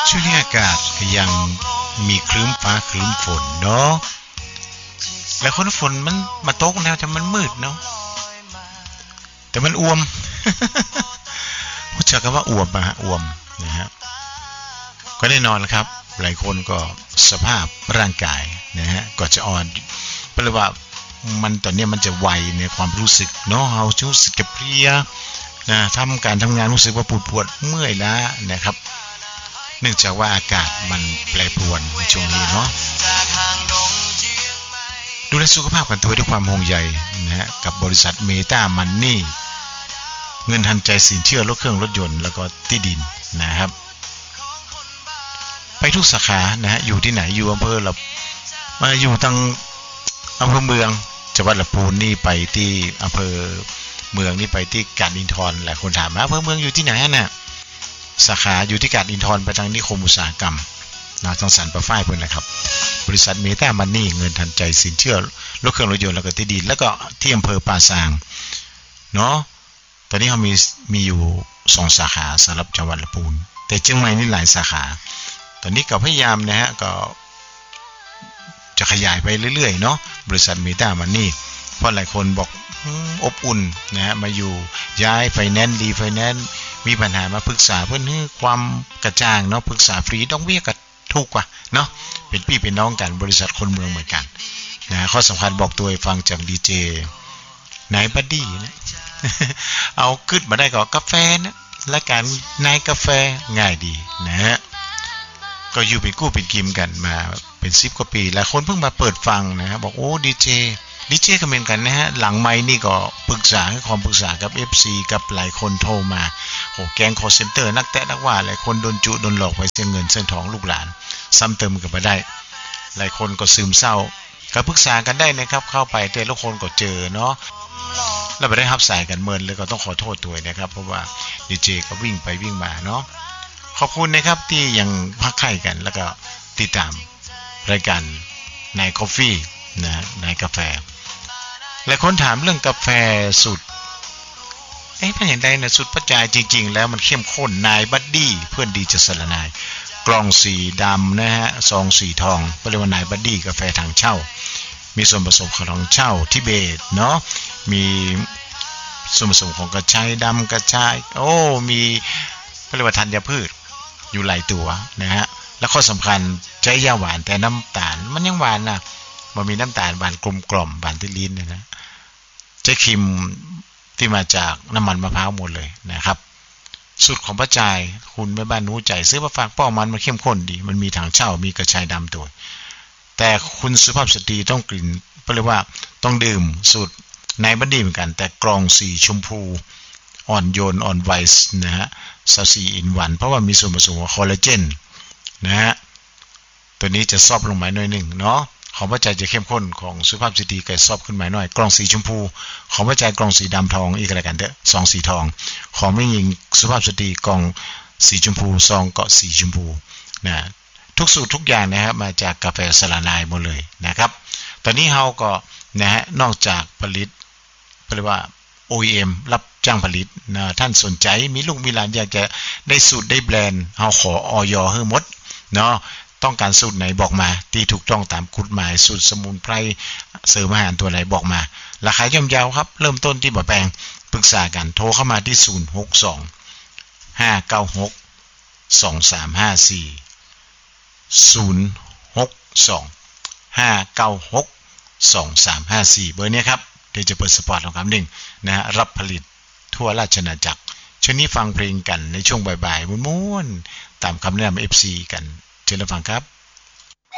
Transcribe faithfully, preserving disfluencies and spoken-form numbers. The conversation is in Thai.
ช่วงนี้อากาศก็ยังมีครึ้มฟ้าครึ้มฝนเนาะแล้วคนฝนมันมาตกแล้วแต่มันมืดเนาะแต่มันอ้วมรู้จักกันว่าอ้วมอะฮะอ้วมนะฮะก็แน่นอนครับหลายคนก็สภาพร่างกายนะฮะก็จะอ่อนเพราะว่ามันตอนนี้มันจะไวในความรู้สึกเนาะเรารู้สึกจะเพลียนะทำการทำงานรู้สึกว่าปวดปวดเมื่อยล้านะครับเนื่องจากว่าอากาศมันแปรปรวนในช่วงนี้เนาะดูแลสุขภาพกันตัวด้วยความห่วงใยนะฮะกับบริษัทเมตามันนี่เงินทันใจสินเชื่อรถเครื่องรถยนต์แล้วก็ที่ดินนะครับไปทุกสาขานะฮะอยู่ที่ไหนอยู่อำเภอเรามาอยู่ทางอำเภอเมืองจังหวัดลำพูนนี่ไปที่อำเภอเมืองนี่ไปที่กาญจนทรหลายคนถามมาอำเภอเมืองอยู่ที่ไหนน่ะสาขาอยู่ที่กาญจนทรไปทางนิคมอุตสาหกรรมนะทางสันปะฝ้ายเพิ่นนะครับบริษัทเมตามันนี่เงินทันใจสินเชื่อรถเครื่องรถยนต์แล้วก็ที่ดินแล้วก็ที่อำเภอป่าซางเนาะตอนนี้เขามีมีอยู่สองสาขาสำหรับจังหวัดลำพูนแต่เชียงใหม่นี่หลายสาขาตอนนี้ก็พยายามนะฮะก็จะขยายไปเรื่อยๆเนาะบริษัทเมตามันนี่เพราะหลายคนบอกอบอุ่นนะฮะมาอยู่ย้ายไฟแนนซ์ดีไฟแนนซ์มีปัญหามาปรึกษาเพื่อนให้ความกระจ่างเนาะปรึกษาฟรีดอกเบี้ยก็ถูกกว่าเนาะเป็นพี่เป็นน้องกันบริษัทคนเมืองเหมือนกันนะข้อสำคัญบอกตัวให้ฟังจากดีเจนายบัดดี้นะ เอาขึ้นมาได้ก็กาแฟนะและการนายกาแฟง่ายดีนะฮะก็อยู่เป็นกู้เป็นกิมกันมาเป็นสิบกว่าปีหลายคนเพิ่งมาเปิดฟังนะฮะบอกโอ้ดีเจดีเจก็เหมือนกันนะฮะหลังไมค์นี่ก็ปรึกษาให้ความปรึกษากับ เอฟ ซี กับหลายคนโทรมาโอ้แก๊งคอลเซ็นเตอร์นักแตะนักว่าหลายคนโดนจุโดนหลอกไปเสียเงินเส้นทองลูกหลานซ้ำเติมกันมาได้หลายคนก็ซึมเศร้าก็ปรึกษากันได้นะครับเข้าไปแต่ละคนก็เจอเนาะแล้วไม่ได้รับสายกันเมินเลยก็ต้องขอโทษด้วยนะครับเพราะว่าดีเจก็วิ่งไปวิ่งมาเนาะขอบคุณนะครับที่ยังพักไข่กันแล้วก็ติดตามรายการนายกาแฟนะนายกาแฟหลายคนถามเรื่องกาแฟสูตรเอ๊ะเป็นอย่างไรนะสูตรปัจจัยจริงๆแล้วมันเข้มข้นนายบัดดี้เพื่อนดีจะสละนายกล่องสีดำนะฮะซองสีทองเรียกว่านายบัดดี้กาแฟทางเช่ามีส่วนผสมของทางเช่าทิเบตเนาะมีส่วนผสมของกระชายดำกระชายโอ้มีเรียกว่าธัญพืชอยู่หลายตัวนะฮะแล้วข้อสำคัญใช้ยาหวานแต่น้ำตาลมันยังหวานนะมันมีน้ำตาลหวานกลมกล่อมหวานที่ลิ้นเนี่ยนะใช้ครีมที่มาจากน้ำมันมะพร้าวหมดเลยนะครับสูตรของป้าจายคุณแม่บ้านนู้ใจซื้อมาฝากป้อมันมันเข้มข้นดีมันมีถังเช่ามีกระชายดำตัวแต่คุณสุภาพสตรีต้องกลิ่นเรียกว่าต้องดื่มสูตรนายบัดดี้เหมือนกันแต่กรองสีชมพูอ่อนโยนอ่อนไวส์นะฮะซาซีอินวันเพราะว่ามีส่วนผสมของคอลลาเจนนะฮะตัวนี้จะซอบลงมาหน่อยหนึ่งเนาะของป้าใจจะเข้มข้นของสุภาพสตรีไก่ซอบขึ้นมาหน่อยกล่องสีชมพูของป้าใจกล่องสีดำทองอีกอะไรกันเด้อซองสีทองของไม่ยิงสุภาพสตรีกล่องสีชมพูซองเกาะสีชมพูนะทุกสูตรทุกอย่างนะครับมาจากกาแฟสลานายหมดเลยนะครับตอนนี้เฮาก็นะฮะนอกจากผลิตเรียกว่า โอ อี เอ็ม รับจ้างผลิตนะท่านสนใจมีลูกมีหลานอยากจะได้สูตรได้แบรนด์เฮาขออย.ให้หมดเนาะต้องการสูตรไหนบอกมาที่ถูกต้องตามกฎหมายสูตรสมุนไพรเสริมอาหารตัวไหนบอกมาราคาย่อมเยาครับเริ่มต้นที่บ่แพงปรึกษากันโทรเข้ามาที่ศูนย์ หก สอง ห้า เก้า หก สอง สาม ห้า สี่ ศูนย์ หก สอง ห้า เก้า หก สอง สาม ห้า สี่เบอร์นี้ครับเดี๋ยวจะเปิดสปอร์ตของคำหนึ่งนะฮะรับผลิตทั่วราชอาณาจักรช่วงนี้ฟังเพลงกันในช่วงบ่ายๆม่วนๆตามคำแนะนำ เอฟ ซี กันเชิญรับฟังครับ